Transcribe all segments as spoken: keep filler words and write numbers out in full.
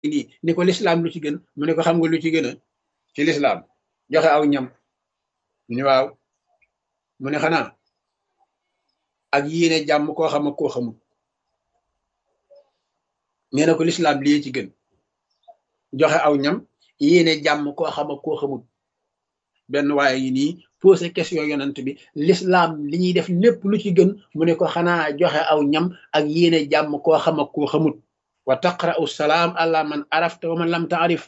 nii ni ko lislaam lu ci gën mu ne ko xam nga lu ci gën a ci lislaam joxe aw ñam mu ne waaw mu ne xanaa ak yéene jàmm koo xam ak koo xamul nee na ko lislaam lii ci gën joxe aw ñam yéene jàmm koo xam ak koo xamul benn waaye yi nii posé question yonent bi lislaam li ñuy def lépp lu ci gën mu ne ko xanaa joxe aw ñam ak yéene jàmm koo xam ak koo xamut wa taqra'u salaam ala man arafta wa man lam taarif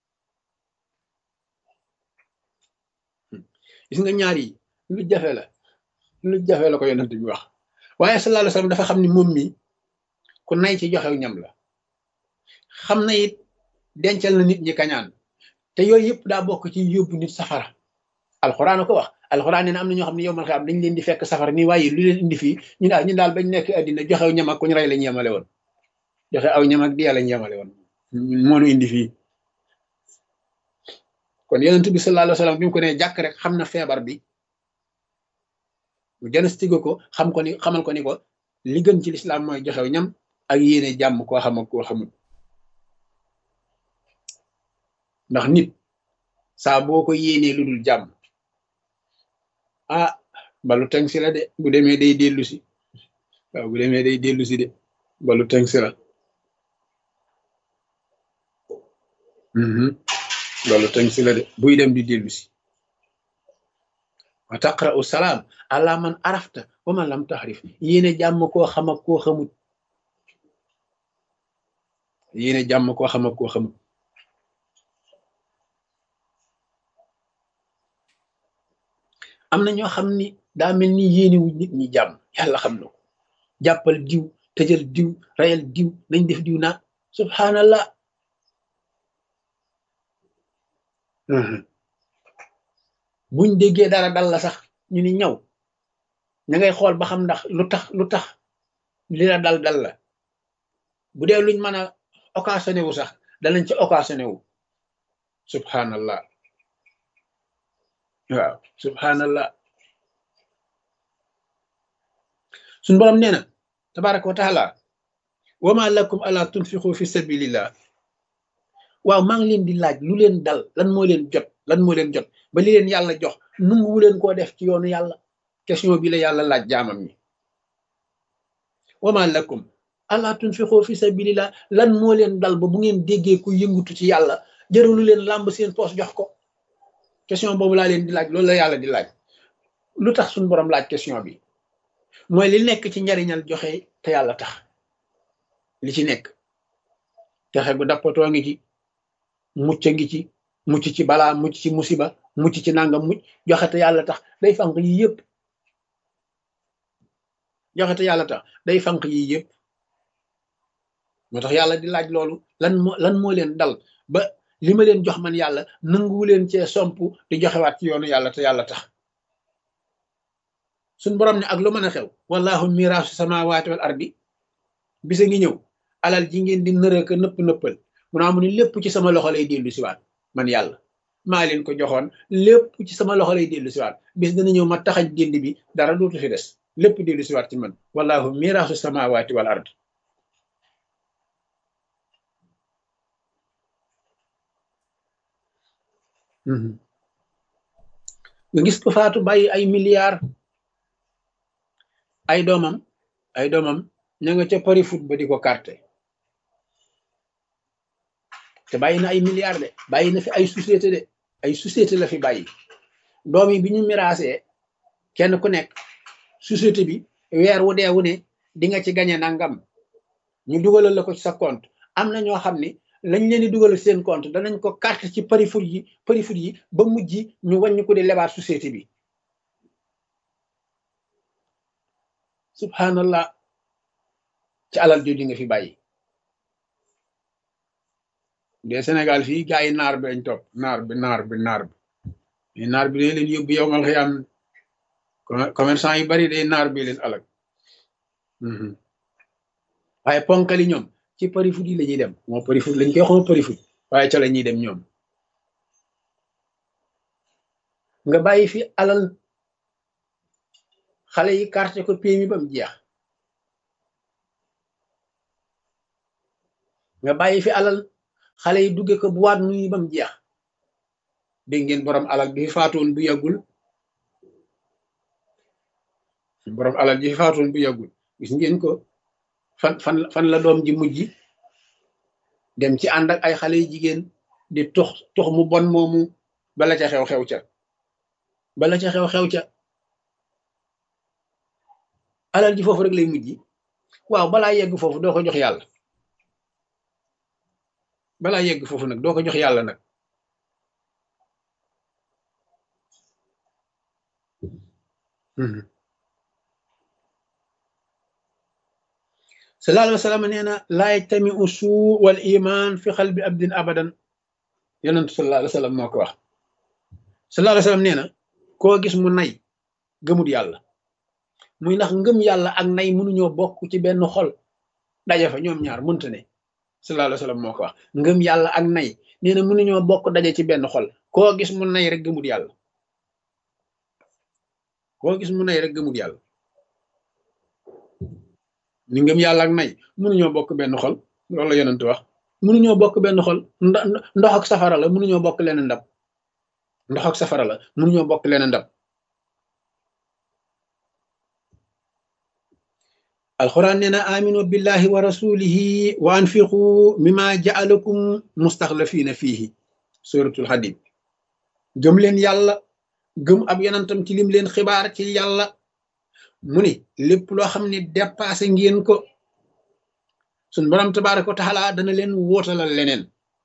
gis nga ñaar yi lu jafe la lu jafe la ko yonent bi wax waaye sallallahu alayhi wasallam dafa xam ni moom mi ku nay ci joxe ñam la xam na it dencal na nit ñi kañaan te yooyu yëpp daa bokk ci yóbbu nit safara alxuraan a ko wax alxuraan nee na am na ñoo xam ne yow man xam dañ leen di fekk safara nii waaye lu leen indi fii ñu daal ñun daal bañ nekk àddina joxew ñam ak ku ñu rey lañ yemale woon joxe aw ñam ak di yàlla ñu yemale woon moo nu indi fii kon yonent bi sallallahu alayhi wasallam bi mu ko ne jàkk rek xam na feebar bi mu diagnostiqué ko xam ko ni xamal ko ni ko li gën ci lislaam mooy joxew ñam ak yéene jàmm koo xam ak koo xamul ndax nit saa boo ko yéenee lu dul jàmm ah balu teng si la de bu demee day dellu si waaw bu demee day dellu si de balu teng si la balu teng si la de buy dem di dellu si wa taqra'u salaam ala man arafta wa man lam tahrif yéene jàmm koo xam ak koo xamut yéene jàmm koo xam ak koo xamut am na ñoo xam ni daa mel ni yéenewu nit ñi jàmm yàlla xam na ko jàppal diw tëjal diw rayal diw nañ def diw naa subhanallah buñ déggee dara dal la sax ñu ni ñaw ña ngay xool ba xam ndax lu tax lu tax li la dal dal la bu dee luñ mën a occasionné wu sax danañ ci occasionné wu subhanallah waaw subhanallah suñ borom nee na tabaraka wa taala wama lakum ala tunfiqu fi sabilillah waaw maa ngi leen di laaj lu leen dal lan moo leen jot lan moo leen jot ba li leen yàlla jox nunguwu leen koo def ci yoonu yàlla question bi la yàlla laaj jaamam ñi wama lakum ala tunfiqu fi sabilillah lan moo leen dal ba bu ngeen déggee ku yëngutu ci yàlla jëralu leen làmb seen poos jox ko question boobu laa leen di laaj loolu la yàlla di laaj lu tax suñu borom laaj question bi mooy li nekk ci njariñal joxe te yàlla tax li ci nekk texe gu dappatoo ngi ci mucc ngi ci mucc ci balaa mucc ci musiba mucc ci nangam mucc joxe te yàlla tax day fanq yi yëpp joxe te yàlla tax day fanq yi yëpp moo tax yàlla di laaj loolu lan moo lan moo leen dal ba li ma leen jox man yàlla nanguwu leen cee somp di joxewaat ci yoonu yàlla te yàlla tax suñ borom ne ak lu mën a xew wallahu miraasu samawati wal ardi bisa ngi ñëw alal ji ngeen di nërëka nëpp nëppal mu naa mu ni lépp ci sama loxo lay dellu siwaat man yàlla maa leen ko joxoon lépp ci sama loxo lay dellu siwaat bis dana ñëw ma taxaj génd bi dara dootu fi des lépp dellu siwaat ci man wallahu miraasu samawati wal ardi nga gis ko faatu bàyyi ay milliards ay doomam ay doomam ña nga ca pari foot ba di ko carte te bàyyi na ay milliards de bàyyi na fi ay société de ay société la fi bàyyi doom yi bi ñu miraasee kenn ku nekk société bi weer wu dee wu ne di nga ci gañe nangam ñu dugalal la ko ci sa compte am na ñoo xam ne lañ leen di dugal seen compte danañ ko carte ci pari foot yi pari foot yi ba mujj ñu wàññi ko di lebaat société bi subhanallah ci alal jooju nga fi bàyyi de Sénégal fii gaa yi naar bi lañ topp naar bi naar bi naar bi naar bi day leen yóbbu yow mal xëy am commerçant yu bari day naar bi leen alag waaye ponkali ñoom ci pari foot yi la ñuy dem moo pari foot lañ koy xoo pari foot waaye ca la ñuy dem ñoom nga bàyyi fi alal xale yi carte ko P M I ba mu jeex nga bàyyi fi alal xale yi dugge ko boîte nuit ba mu jeex. dégg ngeen borom alal bi fi faatoon bu yàggul borom alal ji fi faatoon bu yàggul gis ngeen ko fan fan fan la doom ji mujj dem ci ànd ak ay xale yu jigéen di tux tux mu bon moomu bala ca xew xew ca bala ca xew xew ca alal ji foofu rek lay mujj waaw balaa yegg foofu doo ko jox yàlla balaa yegg foofu nag doo ko jox yàlla nag. sallallahu alayhi wa sallam nee na laa yajtami usuu wal iman fi xalbi abdin abadan yonentu sallallahu alayhi wa sallam moo ko wax. sallallahu alayhi wa sallam nee na koo gis mu nay gëmut yàlla muy ndax ngëm yàlla ak nay mënuñoo bokk ci benn xol daje fa ñoom ñaar mënta ne. sallallahu alayhi wa sallam moo ko wax ngëm yàlla ak nay nee na mënuñoo bokk daje ci benn xol koo gis mu nay rek gëmut yàlla koo gis mu nay rek gëmut yàlla ni ngëm yàlla ak nay mënuñoo bokk benn xol loolu la yonent wax mënuñoo bokk benn xol ndox ak safara la mënuñoo bokk leen ndab ndox ak safara la mënuñoo bokk leen ndab. alquran nee na aminu billahi wa rasulihi wa anfiqu mimma jaalakum mustaxlafina fihi suratul hadid gëm leen yàlla gëm ab yonentam ci lim leen xibaar ci yàlla mu ni lépp loo xam ne dépassé ngeen ko suñ borom tabaaraka wa taala dana leen wóotalal leneen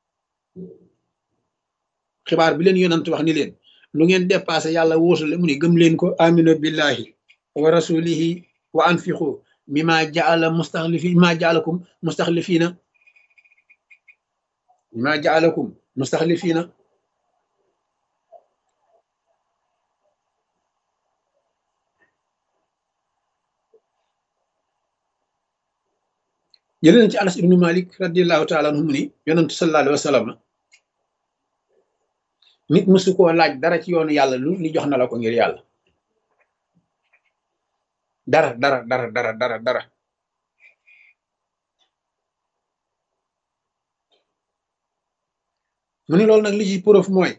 xibaar bi leen yonent wax ni leen lu ngeen dépassé yàlla wóotale mu ni gëm leen ko aminu billahi wa rasulihi wa anfiqu mimma jaala mustaxlifi mimma jaalakum mustaxlifina mimma jaalakum mustaxlifina jëlee na ci Anas ibnu Malik radiallahu taala anhu mu ni yonentu sallallahu alayhi wa sallam nit mësu koo laaj dara ci yoonu yàlla lu li jox na la ko ngir yàlla dara dara dara dara dara dara mu ni loolu nag li ci preuve mooy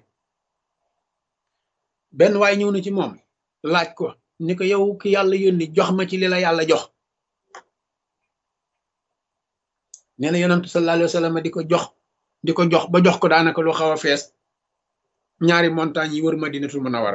benn waay ñëw na ci moom laaj ko ni ko yow ki yàlla yónni jox ma ci li la yàlla jox nee na yonentu sallallahu alayhi wa sallam di ko jox di ko jox ba jox ko daanaka lu xaw a fees ñaari montagne yi wër Madinatul Munawwara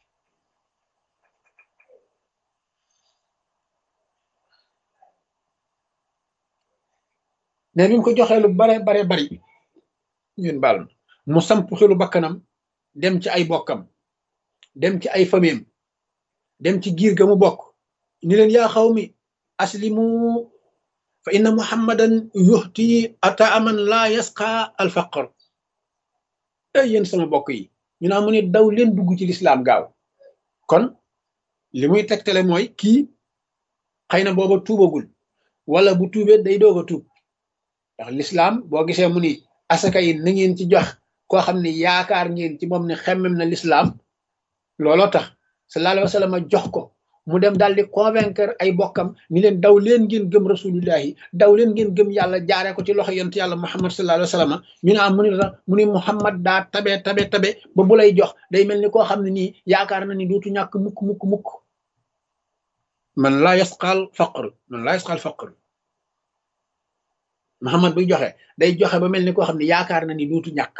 ne bi mu ko joxee lu bare bare bari ñun baal ma mu samp xelu bakkanam dem ci ay bokkam dem ci ay famiyam dem ci giir ga mu bokk ni leen yaa xaw mi aslimu fa inna muhammadan yuhti ata aman laa yasqa al faqr ay yéen sama bokk yi ñu naa mu ne daw leen dugg ci lislaam gaaw kon li muy tegtale mooy kii xëy na booba tuubagul wala bu tuubee day doog a tuub ndax lislaam boo gisee mu ni asaka yi na ngeen ci jox koo xam ne yaakaar ngeen ci moom ne xemmem na lislaam looloo tax sallallahu alayhi wa sallam jox ko mu dem daal di convaincre ay bokkam ni leen daw leen ngeen gëm rasulullahi daw leen ngeen gëm yàlla jaaree ko ci loxo yonent yàlla muhammad sallallahu alayhi wa sallam ñu ne am mu ni la mu ni muhammad daa tabe tabe tabe ba bu lay jox day mel ni koo xam ne nii yaakaar na ni dootu ñàkk mukk mukk mukk man laa yasqal faqr man laa yasqal faqr muhammad buy joxe day joxe ba mel ni koo xam ne yaakaar na ni dootu ñàkk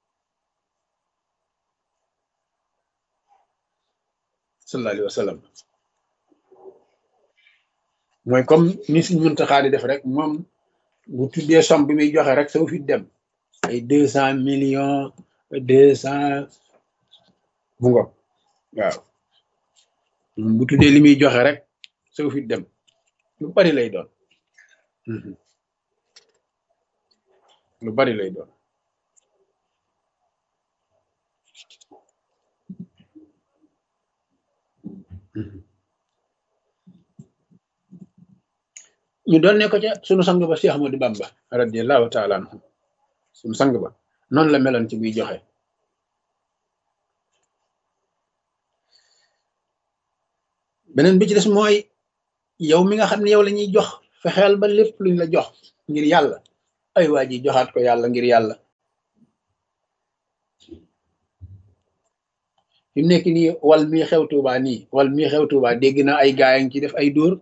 sallallahu alayhi wa sallam mooy comme ni suñ Muntaxa di def rek moom bu tuddee somme bi muy joxe rek soo fi dem ay deux cent millions deux cent bu ngo waaw bu tuddee li muy joxe rek soo fi dem lu bari lay doon lu bari lay doon ñu doon ne ko ca sunu sang ba Cheikh Ahmadou Bamba radiyallahu taala anhu sunu sang ba noonu la meloon ci buy joxe beneen bi ci des mooy yow mi nga xam ne yow la ñuy jox fexeel ba lépp luñ la jox ngir yàlla ay waa ji joxaat ko yàlla ngir yàlla fi mu nekk nii wal mii xew Tuuba nii wal mii xew Tuuba dégg naa ay gaay ngi ci def ay dóor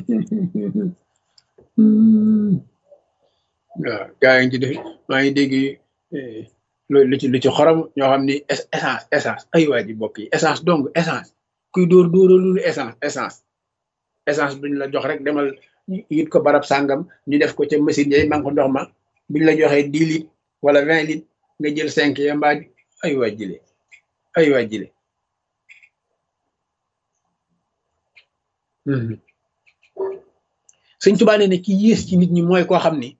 waaw gaay ngi ci def maa ngi dégg lu ci lu ci xorom ñoo xam ni essence essence ay waa ji bokk yi essence donc essence kuy dóor dóoralul essence essence essence duñ la jox rek demal yit ko barab sàngam ñu def ko ca machine yay man ko ndox ma buñ la joxee dix litres wala vingt litres nga jël cinq ya mbaa ay waa jile ay waa jile Sëñ Tuubaa nee ne ki yées ci nit ñi mooy koo xam ni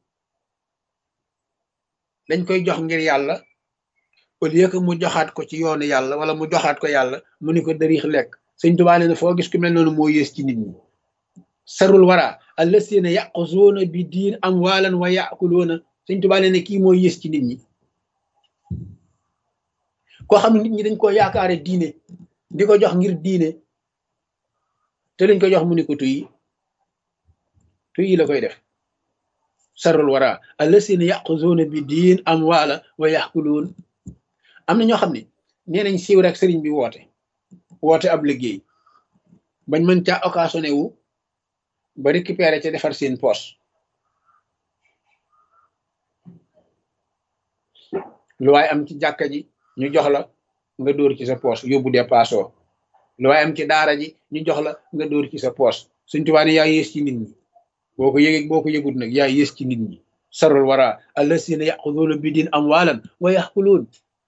dañ koy jox ngir yàlla au lieu que mu joxaat ko ci yoonu yàlla wala mu joxaat ko yàlla mu ni ko dariix lekk Sëñ Tuubaa nee ne foo gis ku mel noonu moo yées ci nit ñi sarul wara allasina yaquzuuna bi diin amwaalan wa yaakuluuna Sëñ Tuubaa nee ne kii moo yées ci nit ñi koo xam ne nit ñi dañ ko yaakaare diine di ko jox ngir diine te lañ ko jox mu ni ko tuy tuy la koy def sarul wara allasina yaquzuuna bi diin amwaala wa yaakuluun am na ñoo xam ne nee nañ siiw rek sëriñ bi woote woote ab liggéey bañ mën caa occasionné wu ba récupéré ca defar seen poche lu waay am ci jàkka ji ñu jox la nga dóor ci sa poche yóbbu dépassoo lu waay am ci daara ji ñu jox la nga dóor ci sa poche Sëñ Tuubaa ne yaa yées ci nit ñi boo ko yëgee boo ko yëgut nag yaa yées ci nit ñi sarul wara allasina yaxuduuna bi diin amwaalan wa yaxkuluun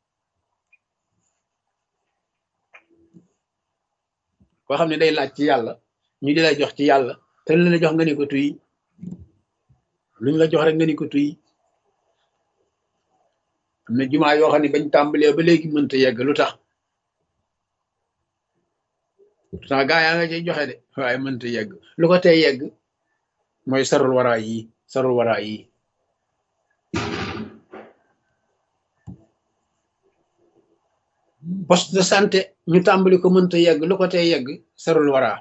koo xam ne day laaj ci yàlla ñu di lay jox ci yàlla te lu la jox nga ni ko tuy luñ la jox rek nga ni ko tuy am na jumaa yoo xam ne bañ tàmbalee ba léegi mënta yegg lu tax pourtant gaa yaa nga cay joxe de waaye mënta yegg lu ko tey yegg mooy sarul waraa yi sarul waraa yi poste de santé ñu tàmbali ko mënta yegg lu ko tey yegg sarul waraa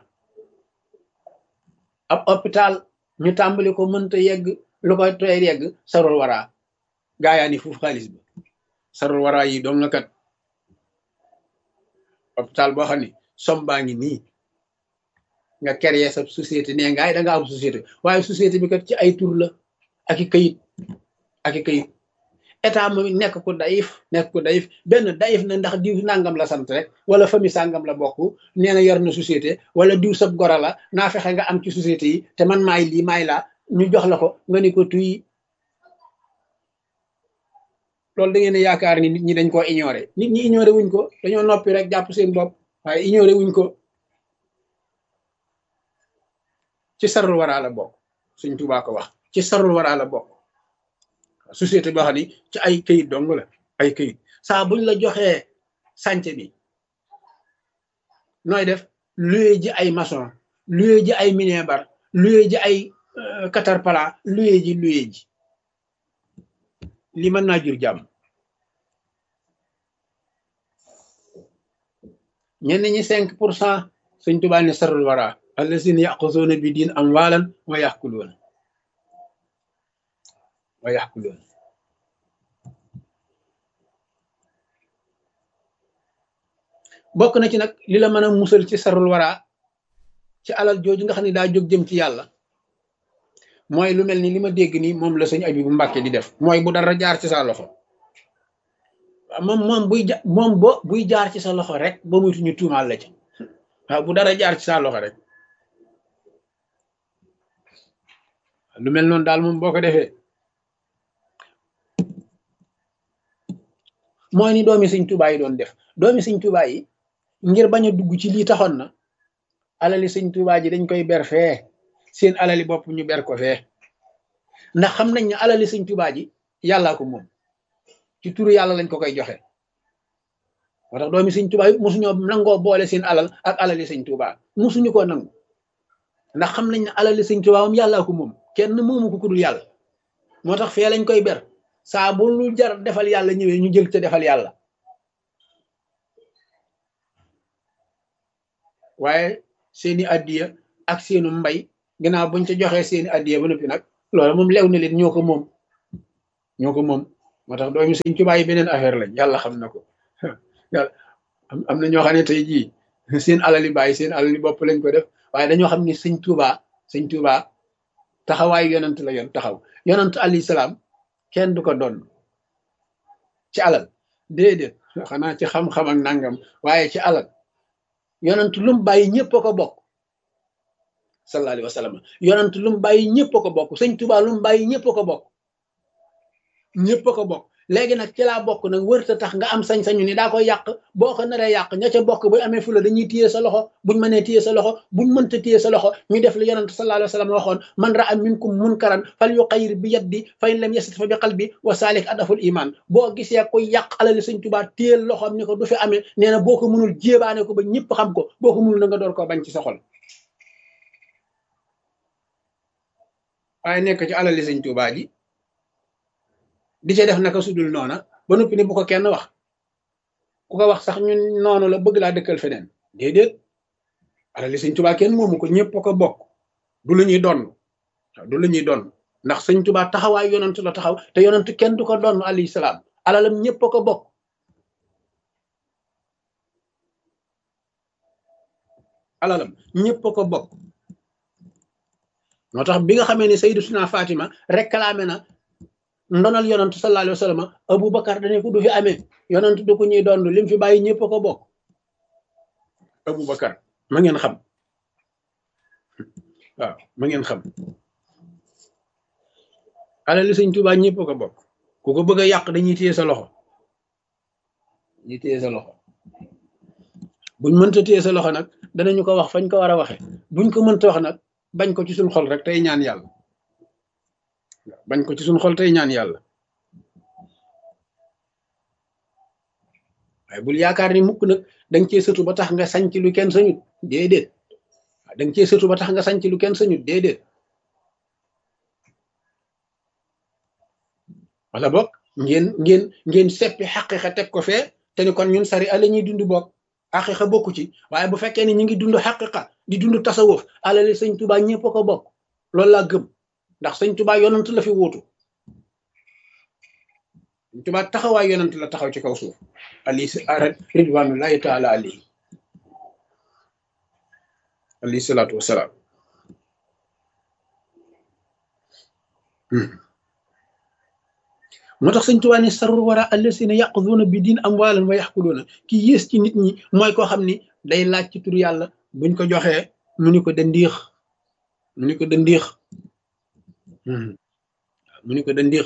ab hôpital ñu tàmbali ko mënta yegg lu ko tey yegg sarul waraa gaa yaa ni foofu xaalis bi sarul waraa yi doom nga kat hôpital boo xam ne som baa ngi nii nga créer sa société nee ngaay da nga am société waaye société bi kat ci ay tur la ak i kayit ak i kayit état moom nekk ko dayif nekk ko dayif benn dayif na ndax diw nangam la sant rek wala famille sàngam la bokk nee na yor na société wala diw sab gora la naa fexe nga am ci société yi te man maay lii maay laa ñu jox la ko nga ni ko tuy loolu da ngeen a yaakaar ni nit ñi dañ koo ignoré nit ñi ignoré wuñ ko dañoo noppi rek jàpp seen bopp waaye ignoré wuñ ko ci sarul waraa la bokk Sëñ Tuubaa ko wax ci sarul waraa la bokk société boo xam ni ci ay këyit dong la ay këyit saa buñ la joxee sànce bi nooy def luye ji ay maçon luye ji ay minebar luye ji ay caterpillar luye ji luye ji li mën naa jur jàmm ñenn ñi cinq pour cent Sëñ Tuubaa ne sarul wara allazina yaquzuuna bi diin amwaalan wa yaxkuluuna wa yaxkuluuna bokk na ci nag li la mën a musal ci sarul wara ci alal jooju nga xam ne daa jóg jëm ci yàlla mooy lu mel ni li ma dégg nii moom la sëñ Abibu Mbàkke di def mooy bu dara jaar ci sa loxo moom moom buy ja moom bo buy jaar ci sa loxo rek ba muytu ñu tuumaal la ci waaw bu dara jaar ci sa loxo rek lu mel noonu daal moom boo ko defee mooy ni doomi Sëñ Tuubaa yi doon def doomi Sëñ Tuubaa yi ngir bañ a dugg ci lii taxoon na alali Sëñ Tuubaa ji dañ koy ber fee seen alali bopp ñu ber ko fee ndax xam nañ ne alali Sëñ Tuubaa ji yàllaa ko moom ci turu yàlla lañ ko koy joxe moo tax doomi Sëñ Tuubaa yi musuñoo nangoo boole seen alal ak alali Sëñ Tuubaa musuñu koo nangu ndax xam nañ ne alali Sëñ Tuubaa moom yàllaa ko moom kenn moomu ko ku dul yàlla moo tax fee lañ koy ber saa bu lu jar defal yàlla ñëwee ñu jël te defal yàlla waaye seeni addiya ak seenu mbay ginnaaw buñ ca joxee seeni addiya ba noppi nag loolu moom lew na leen ñoo ko moom ñoo ko moom moo tax doomi Sëñ Tuubaa yi beneen affaire lañ yàlla xam na ko yàlla am am na ñoo xam ne tey jii seen alali bàyyi seen alali bopp lañ ko def waaye dañoo xam ni sëñ Tuuba sëñ Tuuba taxawaay yonant la yoon taxaw yonant alayhi salaam kenn du ko doon ci alal déedéet xanaa ci xam-xam ak nangam waaye ci alal yonant lu mu bàyyi ñëpp a ko bokk sallallahu alayhi wa sallam yonant lu mu bàyyi ñëpp a ko bokk sëñ Tuuba lu mu bàyyi ñëpp a ko bokk ñëpp a ko bokk léegi nag ci laa bokk nag wërta tax nga am sañ-sañu ni daa koy yàq boo ko naree yàq ña ca bokk buy amee fula dañuy téye sa loxo buñ mënee téye sa loxo buñ mënta téye sa loxo ñu def li yonent sallallahu alayhi wa sallam waxoon man ra'a minkum munkaran fal yuqayyir bi yaddi fa in lam yastati fa bi qalbi wa salik adaful iman boo gisee koy yàq alali sëñ Tuubaa téyel loxoom ni ko du fi amee nee na boo ko mënul jéebaane ko ba ñëpp xam ko boo ko mënul na nga door koo bañ ci sa xol waaye nekk ci alali sëñ Tuubaa ji di ca def naka sudul noona ba noppi ni bu ko kenn wax ku ko wax sax ñun noonu la bëgg laa dëkkal feneen déedéet alali sëñ Tuubaa kenn moomu ko ñëpp ko bokk du lu ñuy donn du lu ñuy donn ndax sëñ Tuubaa taxawaay yonent la taxaw te yonent kenn du ko donn alayhi salaam alalam ñëpp ko bokk alalam ñëpp ko bokk moo tax bi nga xamee ne Sayyidatuna Fatima réclamé na ndonal yonant sallallahu alayhi wa sallam Aboubacar dane ko du fi amee yonant du ko ñuy doon lim fi bàyyi ñëpp ko bokk Aboubacar ma ngeen xam waaw ma ngeen xam alali sëñ Tuubaa ñëpp ko bokk ku ko bëgg a yàq dañuy téye sa loxo dañuy téye sa loxo buñ mënta téye sa loxo nag danañu ko wax fañ ko war a waxe buñ ko mënta wax nag bañ ko ci suñ xol rek tey ñaan yàlla bañ ko ci suñ xol tey ñaan yàlla waaye bul yaakaar ni mukk nag danga cee sëtu ba tax nga sañ ci lu kenn sañut déedéet waaw danga cee sëtu ba tax nga sañ ci lu kenn sañut déedéet wala boog ngeen ngeen ngeen seppi xaqiqa teg ko fee te ni kon ñun sari ala ñuy dund bokk xaqiqa bokku ci waaye bu fekkee ni ñu ngi dund xaqiqa di dund tasawuf alali sëñ Tuubaa ñëpp ko bokk loolu laa gëm ndax sëñ Tuubaa yonant la fi wóotu sëñ Tuubaa taxawaay yonant la taxaw ci kaw suuf ali ridwanullahi taala alayhi alayhi salaatu wasalaam moo tax sëñ Tuubaa ni sarul wara allasina yaquduuna bi diin amwaalan wa yaxkuluuna ki yées ci nit ñi mooy koo xam ni day laaj ci tur yàlla buñ ko joxee mu ni ko dandiix mu ni ko dandiix mu ni ko dandiix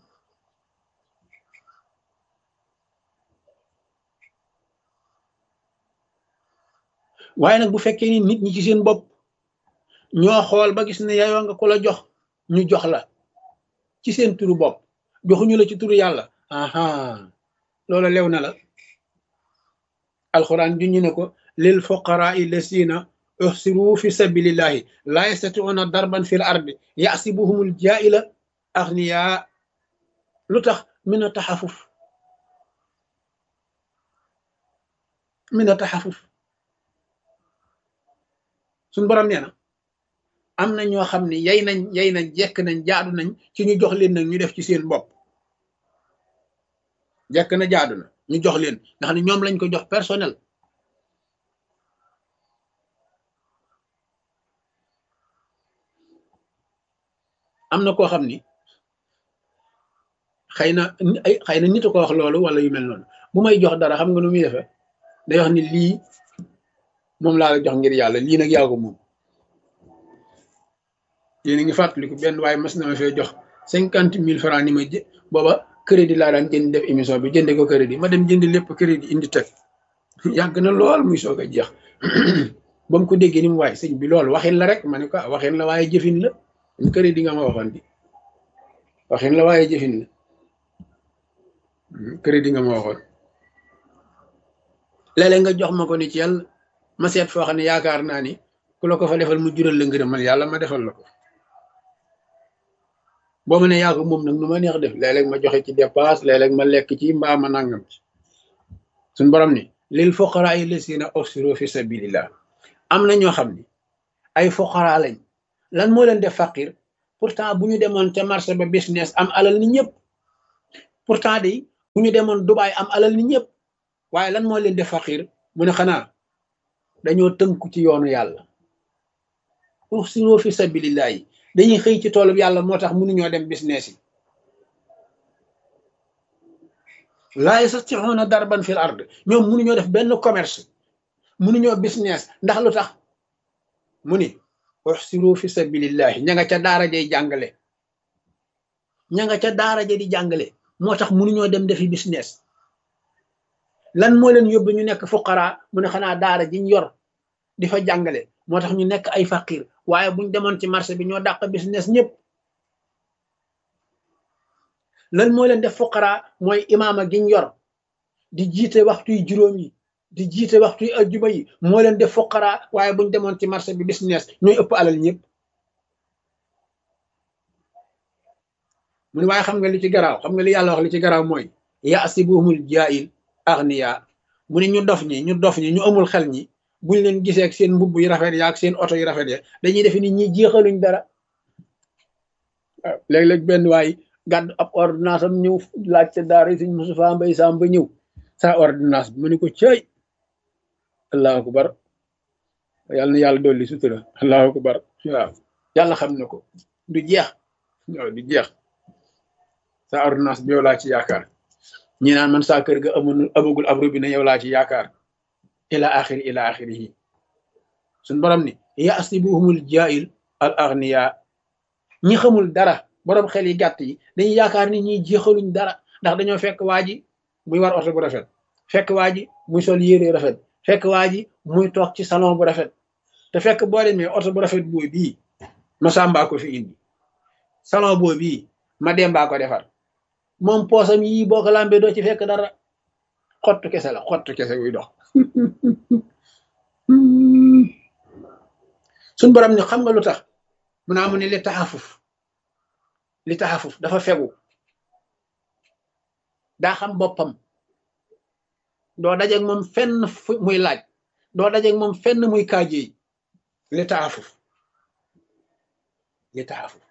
waaye nag bu fekkee ni nit ñi ci seen bopp ñoo xool ba gis ne yayoo nga ko la jox ñu jox la ci seen turu bopp joxuñu la ci turu yàlla aha loola lew na la alquran juñu ne ko lil fuqaraa lasina uhsiru fi sabilillahi la yastati'una darban fil ardi yasibuhumul jaa'ila aghniya lu tax min a taxafuf min a taxafuf suñ borom nee na am na ñoo xam ne yay nañ yay nañ jekk nañ jaadu nañ ci ñu jox leen nag ñu def ci seen bopp jekk na jaadu na ñu jox leen nga xam ne ñoom lañ ko jox personnel am na koo xam ni xëy na ay xëy na nit a ko wax loolu wala yu mel noonu bu may jox dara xam nga nu muy defee day wax ni lii moom laa la jox ngir yàlla lii nag yaa ko moom yéen a ngi fàttaliku benn waaye mas na ma fee jox cinquante mille francs ni ma jë booba crédit laa daan jënd def émission bi jënde ko crédit ma dem jënd lépp crédit indi teg yàgg na lool muy soog a jeex ba mu ko déggee ni mu waaye sëñ bi loolu waxin la rek ma ne ko waxin la waaye jëfin la crédit nga ma waxoon di waxin la waaye jëfin la crédit nga ma waxoon léeg-léeg nga jox ma ko ni ci yàlla ma seet foo xam ne yaakaar naa ni ku la ko fa defal mu jural la ngërëm man yàlla ma defal la ko boo ma ne yaa ko moom nag nu ma neex def léeg-léeg ma joxe ci dépasse léeg-léeg ma lekk ci mbaa ma nangam ci suñ borom ni lil fuqaraa lasina uhsiru fi sabilillah am na ñoo xam ni ay fuqaraa lañ lan moo leen def faqir pourtant bu ñu demoon ca marché ba business am alal ni ñëpp pourtant de bu ñu demoon Dubaay am alal ni ñëpp waaye lan moo leen def faqir mu ne xanaa dañoo tënku ci yoonu yàlla uxsiroo fi sabilillahi dañuy xëy ci toolub yàlla moo tax mënuñoo dem business yi laa yastati'uuna darban fil ard ñoom mënuñoo def benn commerce mënuñoo business ndax lu tax mu ni uxsiroo fi sabilillahi ña nga ca daara jay jàngale ña nga ca daara ja di jàngale moo tax mënuñoo dem defi business lan moo leen yóbbu ñu nekk fuqara mu ne xanaa daara jiñ yor di fa jàngale moo tax ñu nekk ay faqir waaye buñ demoon ci marché bi ñoo dàq business ñëpp lan moo leen def fuqara mooy imaama giñ yor di jiite waxtuy juróom yi di jiite waxtuy ajjuma yi moo leen def fuqara waaye buñ demoon ci marché bi business ñooy ëpp alal ñëpp mu ne waaye xam nga li ci garaaw xam nga li yàlla wax li ci garaaw mooy yaasibuhumul jaahil agniya mu ne ñu dof ñi ñu dof ñi ñu amul xel ñi buñ leen gisee ak seen mbubb yu rafet ya ak seen oto yu rafet ya dañuy defe ni ñi jeexaluñ dara waaw léeg-léeg benn waay gàddu ab ordonnance am ñëw laaj ca daara Sëñ Moustapha Mbay Sam ba ñëw sa ordonnance bi mu ne ko cëy allahu akbar yàlla na yàlla dolli sutura allahu akbar waaw yàlla xam na ko du jeex waaw du jeex sa ordonnance bi yow laa ci yaakaar ñi naan man saa kër ga amul amagul ab robinet yow laa ci yaakaar ila axiri ila axirihi suñ borom ni yaasibuhumul jaahil al agniya ñi xamul dara borom xel yi gàtt yi dañuy yaakaar ni ñi jeexaluñ dara ndax dañoo fekk waa ji muy war oto bu rafet fekk waa ji muy sol yére rafet fekk waa ji muy toog ci salon bu rafet te fekk boo demee oto bu rafet boo bii ma sàmbaa ko fi indi salon boo bii ma dembaa ko defar moom poosam yii boo ko lambee doo ci fekk dara xottu kese la xottu kese buy dox suñ borom ni xam nga lu tax mu naa mu ne li taxafuf li taxafuf dafa fegu daa xam boppam doo dajeeg moom fenn fu muy laaj doo dajeeg moom fenn muy kaajeey li taxafuf li taxafuf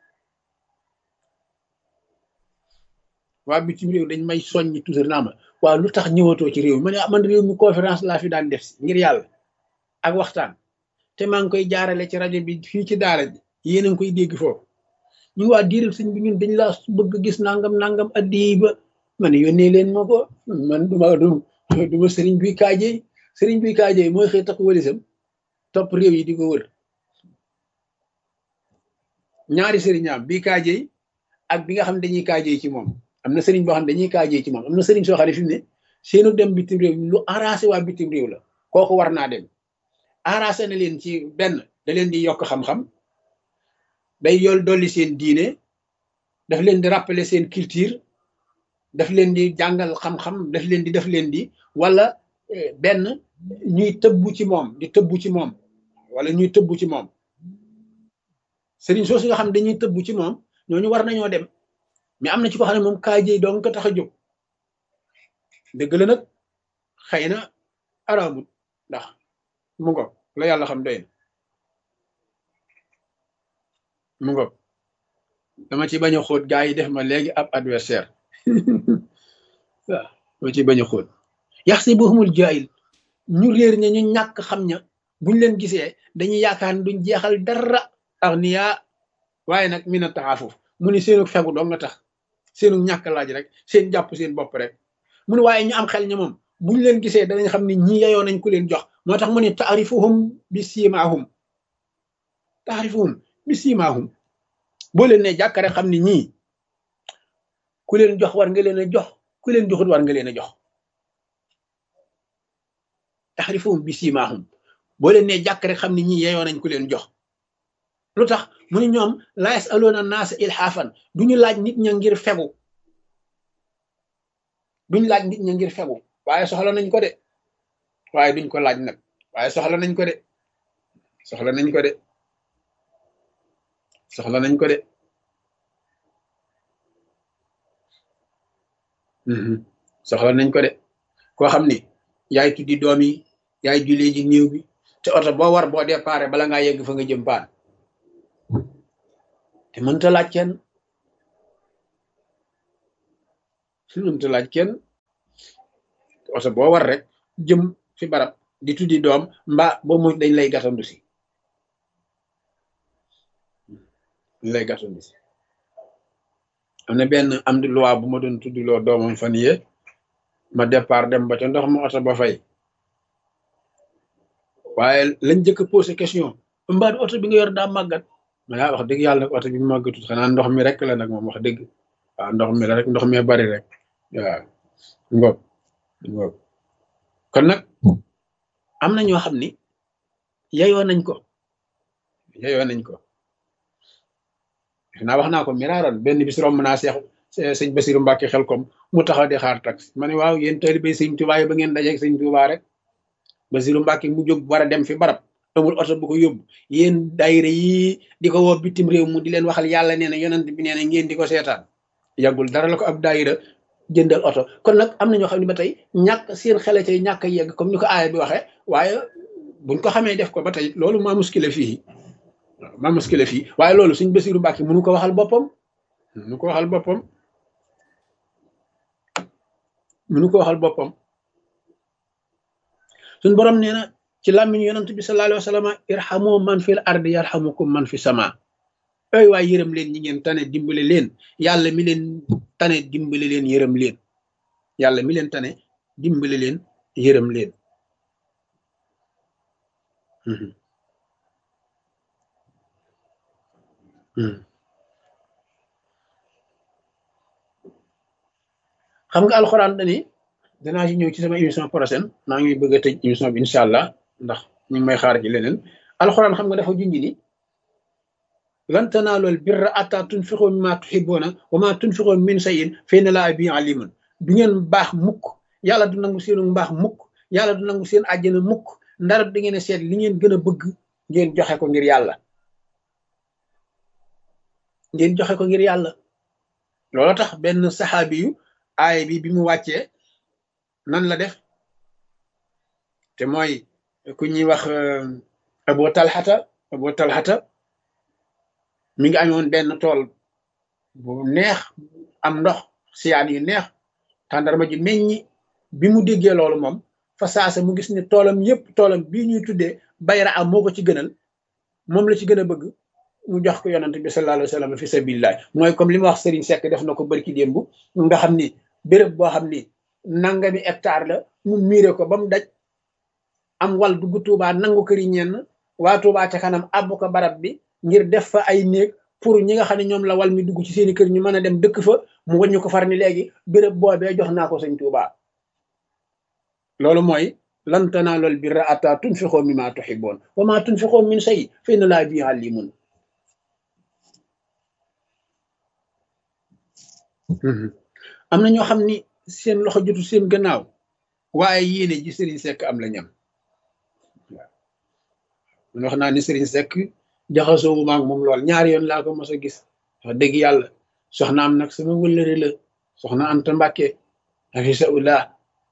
waa bitim réew dañ may soññi toujours naa ma waaw lu tax ñëwatoo ci réew mi ma ne man réew mi conférence laa fi daan def si ngir yàlla ak waxtaan te maa ngi koy jaarale ci rajo bi fii ci daara ji yéen a ngi koy dégg foofu ñu waa diiral sëñ bi ñun dañ laa bëgg gis nangam nangam addiyi ba ma ne yónnee leen ma ko man duma du duma sëriñ buy kaajey sëriñ buy kaajey mooy xëy takk walisam topp réew yi di ko wër ñaari sëriñaam bii kaajey ak bi nga xam ne dañuy kaajey ci moom am na sëriñ boo xam ne dañuy kaajee ci moom am na sëriñ soo xam ne fi mu ne seenu dem bitim réew lu arrangé waa bitim réew la kooku war naa dem arrangé na leen ci benn da leen di yokk xam-xam day yool dolli seen diine daf leen di rappeler seen culture daf leen di jàngal xam-xam daf leen di daf leen di wala benn ñuy tëbbu ci moom di tëbbu ci moom wala ñuy tëbbu ci moom sëriñ soosu nga xam ne dañuy tëbbu ci moom ñooñu war nañoo dem mais am na ci ko xam ne moom kaajey doon ko tax a jóg dëgg la nag xëy na araamut ndax mu ngoog la yàlla xam doy na mu ngoog dama ci bañ a xóot gaa yi def ma léegi ab adversaire waaw dama ci bañ a xóot yaxsibuhumul jaahil ñu réer ña ñu ñàkk xam ña buñ leen gisee dañuy yaakaar ne duñ jeexal dara agniya waaye nag mina taxaafuf mu ni seenu fegu doo nga tax seenu ñàkk laaj rek seen jàpp seen bopp rek mu ne waaye ñu am xel ña moom buñ leen gisee danañ xam ne ñi yeyoo nañ ku leen jox moo tax mu ne taarifuhum bi siimaahum taarifuhum bi siimaahum boo leen ne jàkk rek xam ne ñii ku leen jox war nga leen a jox ku leen joxut war nga leen a jox taarifuhum bi siimaahum boo leen ne jàkk rek xam ne ñii yeyoo nañ ku leen jox lu tax mu ne ñoom laa yasaluuna naasa ilhaafan duñu laaj nit ña ngir fegu duñ laaj nit ña ngir fegu waaye soxla nañ ko de waaye duñ ko laaj nag waaye soxla nañ ko de soxla nañ ko de soxla nañ ko de soxla nañ ko de koo xam ni yaay tuddi doom yi yaay jullee ji néew bi te oto boo war boo déparé bala ngaa yegg fa nga jëm paan te mënta laaj kenn mënta laaj kenn oto boo war rek jëm fi barab di tuddi doom mbaa boo mu dañ lay gàttandu si dañ lay gàttandu si am na benn am di loi bu ma doon tuddiloo doomam fan yee ma départ dem ba ca ndox ma oto ba fay waaye lañ njëkk a posé question mbaa oto bi nga yor daa màggat ma yaa wax dëgg yàlla nag oto bi màggatut xanaa ndox mi rek la nag moom wax dëgg waaw ndox mi la rek ndox mee bari rek waaw ngoog ngoog kon nag am na ñoo xam ni yeyoo nañ ko yeyoo nañ ko naa wax naa ko miraaran benn bis romb naa seex sëñ Basiru Mbàkke xel kom mu taxaw di xaar tax ma ne waaw yéen taalibe sëñ Tuubaa yi ba ngeen dajeeg sëñ Tuubaa rek Basiru Mbàkke mu jóg war a dem fi barab amul oto bu ko yóbbu yéen daayira yi di ko woo bitim réew mu di leen waxal yàlla nee na yonent bi nee na ngeen di ko seetaan yàggul dara la ko ab daayira jëndal oto kon nag am na ñoo xam ne ba tey ñàkk seen xele tey ñàkk a yegg comme ni ko aaya bi waxee waaye buñ ko xamee def ko ba tey loolu maa muskile fii waaw maa muskile fii waaye loolu suñ Basiru Mbàkke mënu ko waxal boppam mënu ko waxal boppam mënu ko waxal boppam suñ borom nee na ci làmmiñ yonent bi sallallahu alayhi wa sallam irhamu man fil ardi yarhamukum man fi sama ay waay yërëm leen ñi ngeen tane dimbale leen yàlla mi leen tane dimbale leen yërëm leen yàlla mi leen tane dimbale leen yërëm leen xam nga alxuraan dani danaa ci ñëw ci sama émission prochaine maa ngi bëgg a tëj émission bi incha allah ndax ñu ngi may xaar ci leneen alxuraan xam nga dafa junj ni lan tanaalul birra hattaa tunfiqu mimmaa tuhibbuuna wa maa tunfiqu min shay'in fa inna llaaha bihi aliimun du ngeen baax mukk yàlla du nangu seenu mbaax mukk yàlla du nangu seen àjjana mukk ndara da ngeen a seet li ngeen gën a bëgg ngeen joxe ko ngir yàlla ngeen joxe ko ngir yàlla loolu tax benn saxaabi yu aay bi bi mu wàccee nan la def te mooy ku ñuy wax Abu Talhata Abu Talhata mi ngi amoon benn tool bu neex am ndox siyaan yu neex tàndarma ji meññi bi mu déggee loolu moom fa saasa mu gis ne toolam yépp toolam bii ñuy tuddee bayra am moo ko ci gënal moom la ci gën a bëgg mu jox ko yonent bi sallallahu alayhi wa sallam fi sabilillah mooy comme li ma wax Serigne Seck def na ko barki démb nga xam ni béréb boo xam ni nangami hectare la mu miire ko ba mu daj am wal dugg Tuubaa nangu këri ñenn waa Tuubaa ca kanam àbb ko barab bi ngir def fa ay néeg pour ñi nga xam ne ñoom la wal mi dugg ci seeni kër ñu mën a dem dëkk fa mu wàññi ko far ni léegi béréb boobee jox naa ko sëñ Tuubaa loolu mooy lan tanaalul birra hattaa tunfiqu mimmaa tuhibbuun wa maa tunfiqu min shay'in fa inna llaaha bihi aliimun am na ñoo xam ni seen loxo jotu seen gannaaw waaye yéene ji Serigne Seck am la ñam waaw man wax naa ni Serigne Seck jaxasoo wu maag moom lool ñaari yoon laa ko mos a gis wax dëgg yàlla soxnaam nag sama wëllëre la soxna Anta Mbàkke hafisahullah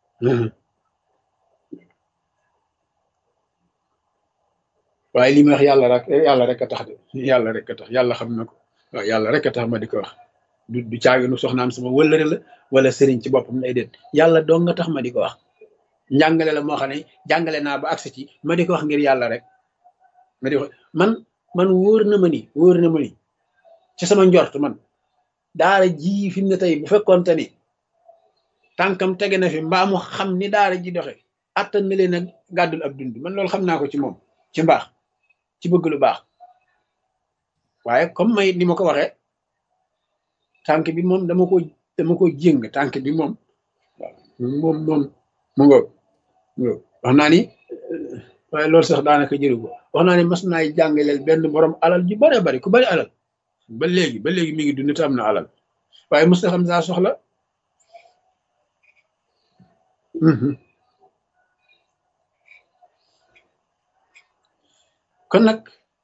waaye li ma wax yàlla rek yàlla rek a tax de yàlla rek a tax yàlla xam na ko waaw yàlla rek a tax ma di ko wax du du caaginu soxnaam sama wëllëre la wala sëriñ ci boppam lay déet yàlla dong nga tax ma di ko wax njàngale la moo xam ne jàngale naa ba agsi ci ma di ko wax ngir yàlla rek ma di ko man man wóor na ma ni wóor na ma ni ci sama njort man daara ji fi mu ne tey bu fekkoonte ni tànkam tege na fi mbaa mu xam ni daara ji doxe attan na leen a gàddul ab dund man loolu xam naa ko ci moom ci mbaax ci bëgg lu baax waaye comme may ni ma ko waxee tànk bi moom dama ko dama ko jéng tànk bi moom waaw moom moom mu ngoog wax naa ni waaye loolu sax daanaka jëru ko wax naa ni mas naay jàngaleel benn borom alal ju bare bari ku bari alal ba léegi ba léegi mi ngi dund te am na alal waaye mos na xam saa soxla kon nag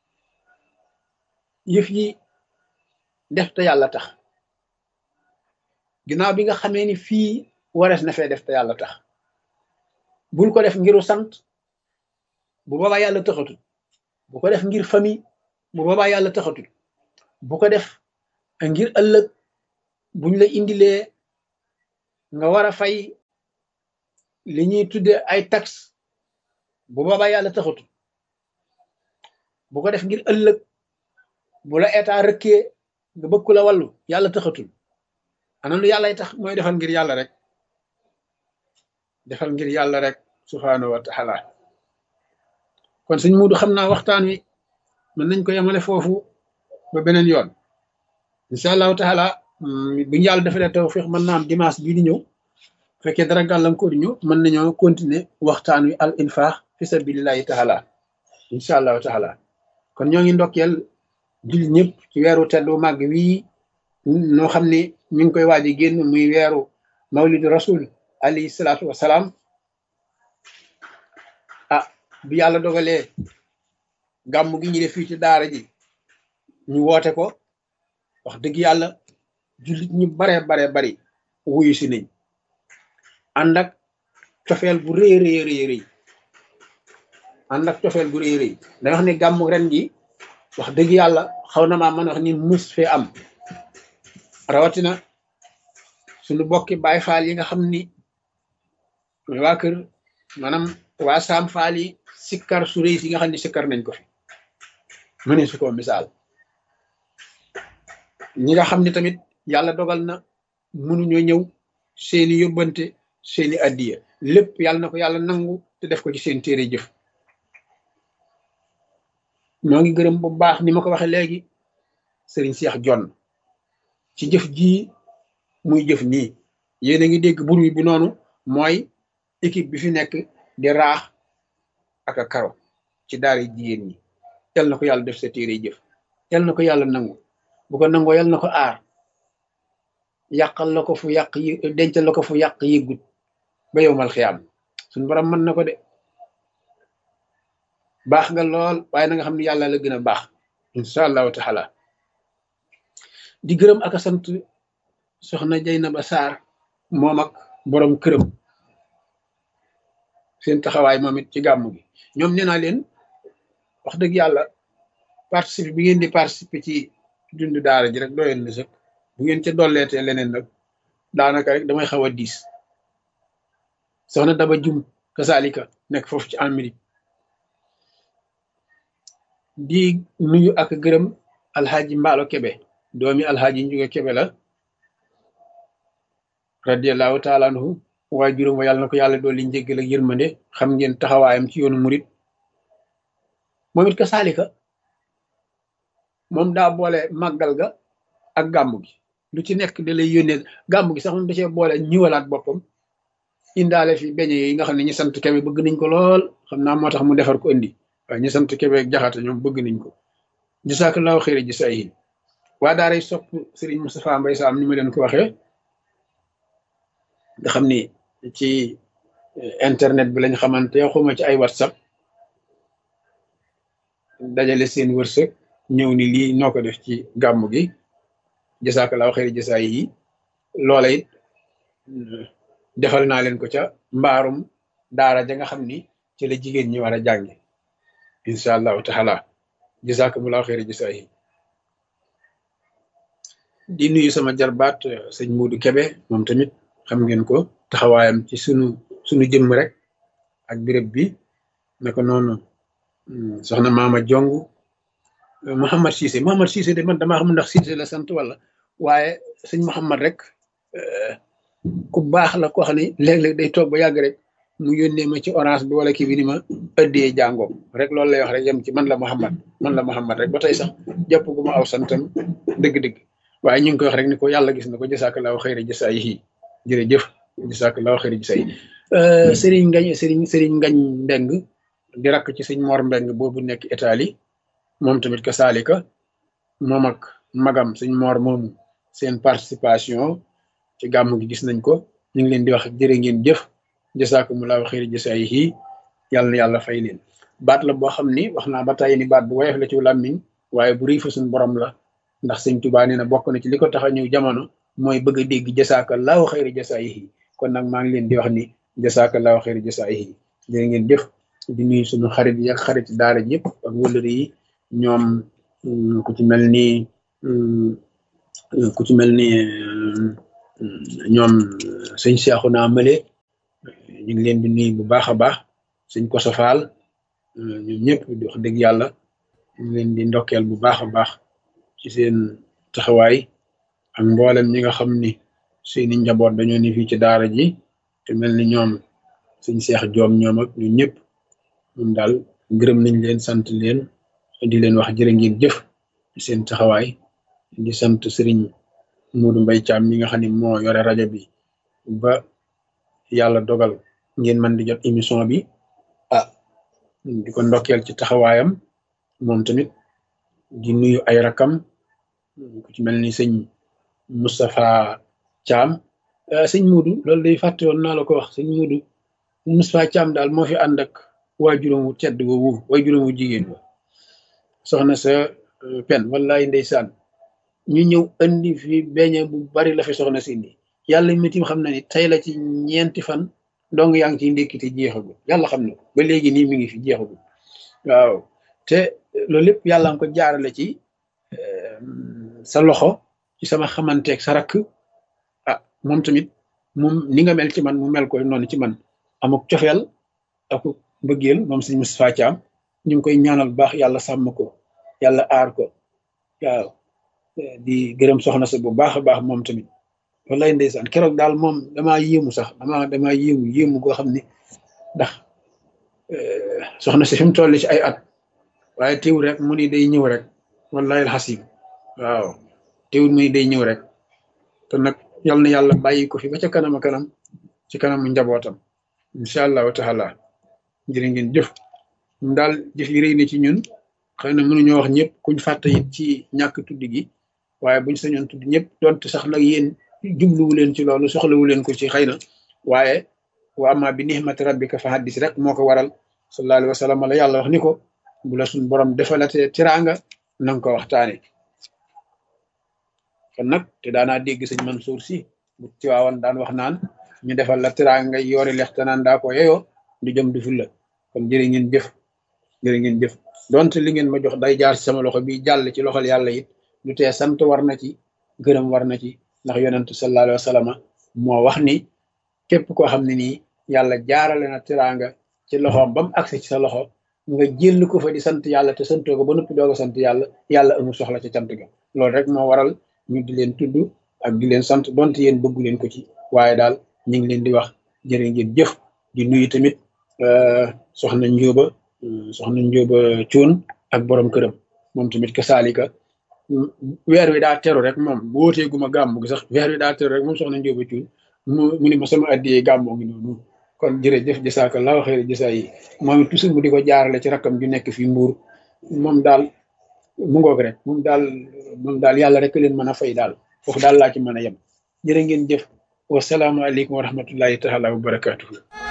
yëf yi def te yàlla tax ginnaaw bi nga xamee ni fii warees na fee def te yàlla tax bul ko def ngiru sant bu boobaa yàlla taxatul bu ko def ngir famille bu boobaa yàlla taxatul bu ko def ngir ëllëg buñ la indilee nga war a fay li ñuy tudde ay taxe bu boobaa yàlla taxatul bu ko def ngir ëllëg bu la état rëkkee nga bëgg ku la wàllu yàlla taxatul ana lu yàllay tax mooy defal ngir yàlla rek defal ngir yàlla rek subhaanahu wa taala kon sëñ Muudu xam naa waxtaan wi mën nañ ko yemale foofu ba beneen yoon incha allahu taala bu ñu yàlla defalee tawfiq mën naa am dimanche bii di ñëw fekkee dara gàllankoor ñu mën nañoo continuer waxtaan wi al infaq fi sabilillahi taala incha allahu taala kon ñoo ngi ndokkeel jullit ñëpp ci weeru teddu màgg wii noo xam ne mi ngi koy waaj a génn muy weeru mawlidu rasul alayhi salaatu wasalaam ah bi yàlla dogalee gàmm gi ñu def fii ci daara ji ñu woote ko wax dëgg yàlla jullit ñu bare bare bari wuyu si nañ ànd ak cofeel bu rëy rëy rëy rëy ànd ak cofeel bu rëy rëy da wax ne gàmm ren gi wax dëgg yàlla xaw na maa mën wax ni mus fee am rawatina suñu bokki baay faal yi nga xam ni mooy waa kër maanaam waa saam faal yi sikkar su rëy si nga xam ne sikkar nañ ko fi mëne su ko misaal ñi nga xam ne tamit yàlla dogal na mënuñoo ñëw seeni yóbbante seeni addiya lépp yàlla na ko yàlla nangu te def ko ci seen téere jëf ñoo ngi gërëm bu baax ni ma ko waxee léegi sëriñ Seex Jonn ci jëf jii muy jëf nii yéen a ngi dégg bruit bi noonu mooy équipe bi fi nekk di raax ak a karo ci daara jigéen ñi yal na ko yàlla def sa téere jëf yal na ko yàlla nangu bu ko nangoo yal na ko aar yàqal la ko fu yàq yi dencal la ko fu yàq yëggut ba yowmal xiyaam suñu borom mën na ko de baax nga lool waaye na nga xam ne yàlla la gën a baax incha allahu taala di gërëm ak a sant soxna Jaynaba Sarr moom ak borom këram seen taxawaay moom it ci gàmmu gi ñoom nee naa leen wax dëgg yàlla participer bi ngeen di participer ci dundu daara ji rek doyoon na sëkk bu ngeen ca dolleetee leneen nag daanaka rek damay xaw a diis soxna Daba Jum kasaalika nekk foofu ci Amérique di nuyu ak gërëm alxaaji Mbaalo Kebe doomi alxaaji Njuga Kebe la radiallahu taala anhu waaye juróom wa yàlla na ko yàlla dool li njéggal ak yërmande xam ngeen taxawaayam ci yoonu murit moom it kasaalika moom daa boole màggal ga ak gàmmu gi lu ci nekk da lay yónnee gàmmu gi sax moom da cee boole ñiwalaat boppam indaale fi beñe yi nga xam ne ñi sant Kebe bëgg nañ ko lool xam naa moo tax mu defar ko indi waaye ñi sant Kebe ak Jaxate ñoom bëgg nañ ko jasaakallaahu xayra jasaa'ihi waa daaray sopp Serigne Moustapha Mbaye Sam ni ma leen ko waxee nga xam ni ci internet bi lañ xamante xuma ci ay whatsapp dajale seen wërsëg ñëw ni lii noo ko def ci gàmmu gi jasaakallaahu xayra jasaa'ihi loola it defal naa leen ko ca mbaarum daara ja nga xam ni ci la jigéen ñi war a jànge incha allahu taala jasaakumullaahu xayra jasaa'ihi di nuyu sama jarbaat sëñ Muudu Kebe moom tamit xam ngeen ko taxawaayam ci sunu sunu jëmm rek ak béréb bi naka noonu soxna Maama Jong Mouhamad Cissé Mouhamad Cissé de man damaa xam ndax Cissé la sant wala waaye sëñ Mouhamad rek ku baax la koo xam ne léeg-léeg day toog ba yàgg rek mu yónnee ma ci orange bi wala kii bi ni ma ëddee jàngoom rek loolu lay wax rek yem ci man la Mouhamad man la Mouhamad rek ba tey sax jàpp gu ma aw santam dëgg-dëgg waaye ñu ngi koy wax rek ni ko yàlla gis na ko jasaakallaahu xayra jasaa'ihi jërëjëf jasaakallaahu xayra jasaa'ihi Serigne Ngañ Serigne Serigne Ngañ Mbeng di rakk ci sëñ Mor Mbeng boobu nekk Italie moom tamit ka saalika moom ak magam sëñ Mor moomu seen participation ci gàmmu gi gis nañ ko ñu ngi leen di wax jërë ngeen jëf jasaakumullaahu xayra jasaa'ihi yàlla na yàlla fay leen baat la boo xam ni wax naa ba tey ni baat bu woyof la ci làmmiñ waaye bu rëy fa suñ borom la ndax sëñ Tuubaa nee na bokk na ci li ko tax a ñëw jamono mooy bëgg a dégg jasaakallaahu xayra jasaa'ihi kon nag maa ngi leen di wax ni jasaakallaahu xayra jasaa'ihi jërë ngeen jëf di nuyu suñu xarit yi ak xarit daara ji yëpp ak wëllëri yi ñoom ku ci mel ni ku ci mel ni ñoom sëñ Seexuna Male ñu ngi leen di nuyu bu baax a baax sëñ Koso Faal ñoom ñëpp di wax dëgg yàlla ñu ngi leen di ndokkeel bu baax a baax ci seen taxawaay ak mboolem ñi nga xam ni seeni njaboot dañoo ni fii ci daara ji te mel ni ñoom sëñ Seex Joom ñoom ak ñu ñëpp ñun daal gërëm nañ leen sant leen di leen wax jërë ngeen jëf ci seen taxawaay di sant sëriñ Moodu Mbay Caam mi nga xam ne moo yore rajo bi ba yàlla dogal ngeen mën di jot émission bi ah di ko ndokkeel ci taxawaayam moom tamit di nuyu ay rakam ku ci mel ni sëñ Moustapha Caam sëñ Moodu loolu day fàtte woon naa la ko wax sëñ Moodu Moustapha Caam daal moo fi ànd ak waajuram wu tedd woowu waajuram wu jigéen wa soxna sa pen wallaay ndeysaan ñu ñëw andi fi beñe bu bari la fi soxna si indi yàlla mitim xam na ni tey la ci ñeenti fan donc yaa ngi ciy ndékkite jeexagul yàlla xam na ko ba léegi nii mi ngi fi jeexagul waaw te loolu lépp yàlla nga ko jaarale ci sa loxo ci sama xamanteeg sa rakk ah moom tamit moom ni nga mel ci man mu mel ko noonu ci man amuk cofeel ak mbëggeel moom sëñ Moustapha Thiam ñu ngi koy ñaanal baax yàlla sàmm ko yàlla aar ko waaw di gërëm soxna sa bu baax a baax moom tamit wallaay ndeysaan keroog daal moom damaa yéemu sax damaa damaa yéemu yéemu goo xam ne ndax soxna si fi mu toll ci ay at waaye teewul rek mu ni day ñëw rek wallahi alxasim waaw teewul mu ni day ñëw rek te nag yal na yàlla bàyyi ko fi ba ca kanam a kanam ci kanamu njabootam incha allahu taala jërë ngeen jëf ñun daal jëf yi rëy na ci ñun xëy na mënuñoo wax ñëpp kuñ fàtte it ci ñàkk tudd gi waaye buñ sañoon tudd ñëpp donte sax nag yéen jubluwu leen ci loolu soxlawu leen ko ci xëy na waaye wa amma bi nihmati rabbika fa haddis rek moo ko waral sallallahu alayhi wa sallam la yàlla wax ni ko bu la suñ borom defalatee tiraanga nanga ko waxtaane kon nag te daanaa dégg sëñ Mansour si bu Tiwaawan daan wax naan ñu defal la tiraanga yoori lex te naan daa ko yeyoo du jëm du ful la kon jërë ngeen jëf jërë ngeen jëf donte li ngeen ma jox day jaar ci sama loxo bi jàll ci loxol yàlla it lu tee sant war na ci gërëm war na ci ndax yonentu sallallahu alayhi wa sallam moo wax ni képp koo xam ne nii yàlla jaarale na tiraanga ci loxoom ba mu agsi ci sa loxo nga jël ko fa di sant yàlla te santoo ko ba noppi doog a sant yàlla yàlla amul soxla ca cant ga loolu rek moo waral ñu di leen tudd ak di leen sant donte yéen bëggu leen ko ci waaye daal ñu ngi leen di wax jërë ngeen jëf di nuyu tamit soxna Njóoba soxna Njóoba Cuun ak borom këram moom tamit ka saalika weer wi daa teru rek moom bu wóoteeguma gàmmu gi sax weer wi daa teru rek moom soxna Njóoba Cuun mu mu ni ma sama addiyee gàmmoo ngi noonu kon jërëjëf jasaakallaahu xayri jasaa yi moom it toujours mu di ko jaarale ci rakkam ju nekk fii Mbuur moom daal mu ngoog rek moom daal moom daal yàlla rek leen mën a fay daal foofu daal laa ci mën a yem jërë ngeen jëf wasalaamaaleykum wa rahmatullahi taala wa barakaatuhu